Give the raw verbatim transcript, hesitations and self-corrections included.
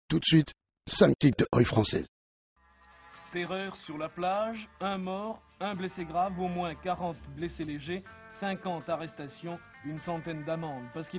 Tout de suite, cinq types de houille française. Terreur sur la plage, un mort, un blessé grave, au moins quarante blessés légers, cinquante arrestations, une centaine d'amendes. Parce qu'il